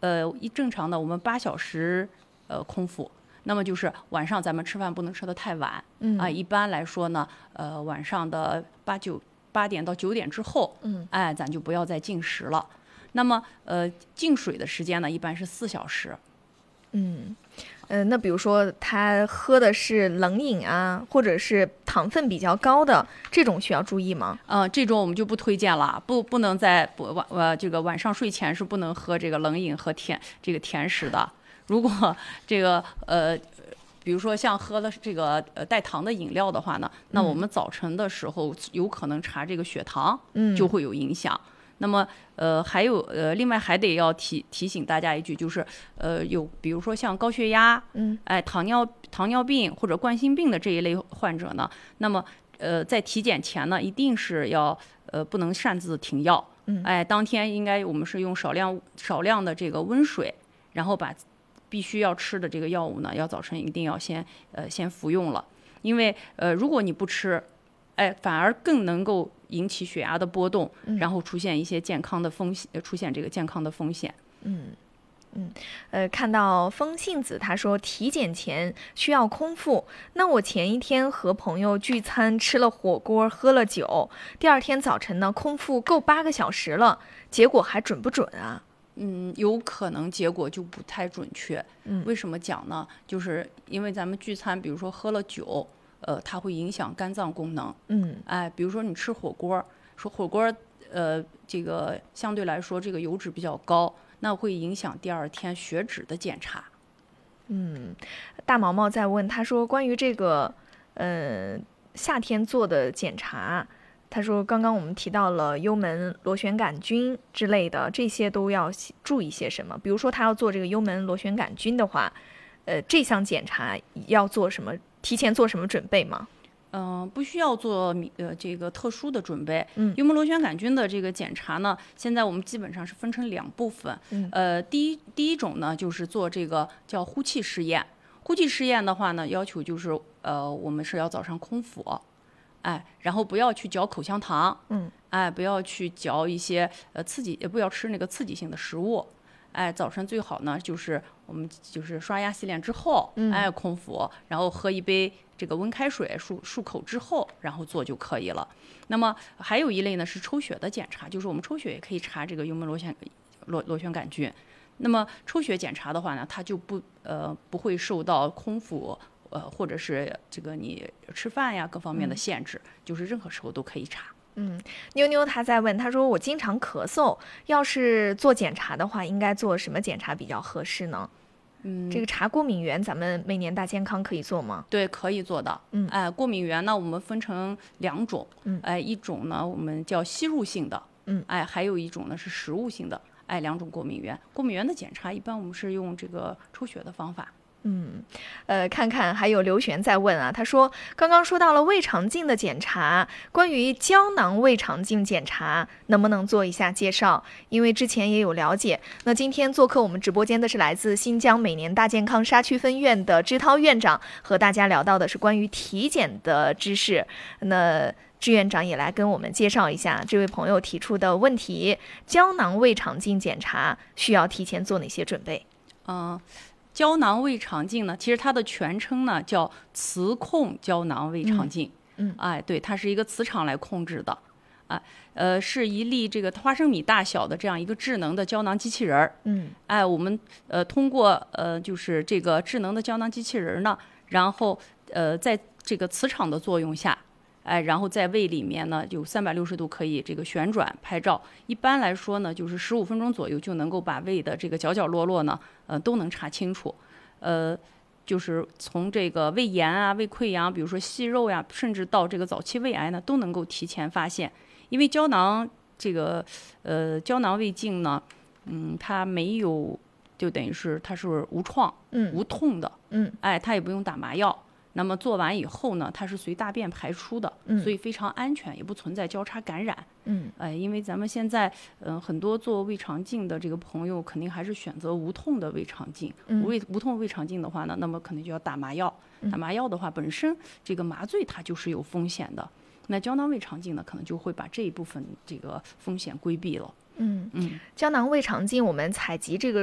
正常的我们8小时空腹。那么就是晚上咱们吃饭不能吃得太晚，一般来说呢，晚上的8点到9点之后，咱就不要再进食了。那么进水的时间呢，一般是4小时。 那比如说他喝的是冷饮啊，或者是糖分比较高的这种，需要注意吗？ 这种我们就不推荐了，不能在这个晚上睡前是不能喝这个冷饮和甜食的。如果这个比如说像喝了这个带糖的饮料的话呢，那我们早晨的时候有可能查这个血糖，就会有影响。那么还有另外还得要提醒大家一句，就是有比如说像高血压，糖尿病或者冠心病的这一类患者呢，那么在体检前呢，一定是要不能擅自停药，当天应该我们是用少量的这个温水，然后把必须要吃的这个药物呢，要早晨一定要先服用了，因为如果你不吃，反而更能够引起血压的波动，然后出现一些健康的风险， 看到风信子他说体检前需要空腹，那我前一天和朋友聚餐吃了火锅喝了酒，第二天早晨呢空腹够8个小时了，结果还准不准啊？ 有可能结果就不太准确。为什么讲呢？就是因为咱们聚餐，比如说喝了酒，它会影响肝脏功能。比如说你吃火锅，这个相对来说这个油脂比较高，那会影响第二天血脂的检查。 大毛毛在问，他说关于这个夏天做的检查。他说刚刚我们提到了幽门螺旋杆菌之类的，这些都要注意些什么？比如说他要做这个幽门螺旋杆菌的话，这项检查要做什么？提前做什么准备吗？ 不需要做这个特殊的准备。幽门螺旋杆菌的这个检查呢，现在我们基本上是分成2部分。第一种呢，就是做这个叫呼气试验。呼气试验的话呢，要求就是我们是要早上空腹。然后不要去嚼口香糖，不要去嚼一些也不要吃那个刺激性的食物，早晨最好呢就是我们就是刷牙洗脸之后，空腹，然后喝一杯这个温开水漱口之后，然后做就可以了。那么还有一类呢是抽血的检查，就是我们抽血也可以查这个幽门螺旋杆菌。那么抽血检查的话呢，它就不会受到空腹或者是这个你吃饭呀各方面的限制，就是任何时候都可以查。 妞妞他在问，他说我经常咳嗽，要是做检查的话，应该做什么检查比较合适呢？这个查过敏源，咱们每年大健康可以做吗？ 对，可以做的。过敏源呢，我们分成2种。一种呢我们叫吸入性的，还有一种呢是食物性的。2种过敏源。过敏源的检查一般我们是用这个抽血的方法。 看看还有刘璇在问啊，他说刚刚说到了胃肠镜的检查，关于胶囊胃肠镜检查能不能做一下介绍？因为之前也有了解。那今天做客我们直播间的是来自新疆美年大健康沙区分院的支涛院长，和大家聊到的是关于体检的知识。那支院长也来跟我们介绍一下这位朋友提出的问题，胶囊胃肠镜检查需要提前做哪些准备？ 胶囊胃肠镜呢，其实它的全称呢叫磁控胶囊胃肠镜。对，它是一个磁场来控制的。是一粒这个花生米大小的这样一个智能的胶囊机器人儿。我们通过就是这个智能的胶囊机器人呢，然后在这个磁场的作用下，然后在胃里面呢有360度可以这个旋转拍照。一般来说呢，就是15分钟左右就能够把胃的这个角角落落呢都能查清楚。就是从这个胃炎啊、胃溃疡，比如说息肉呀，甚至到这个早期胃癌呢，都能够提前发现。因为胶囊胃镜呢，它没有，就等于是它是无创、无痛的，它也不用打麻药。那么做完以后呢，它是随大便排出的，所以非常安全，也不存在交叉感染。因为咱们现在很多做胃肠镜的这个朋友，肯定还是选择无痛的胃肠镜。无痛胃肠镜的话呢，那么可能就要打麻药。打麻药的话，本身这个麻醉它就是有风险的。那胶囊胃肠镜呢，可能就会把这一部分这个风险规避了。 胶囊胃肠镜我们采集这个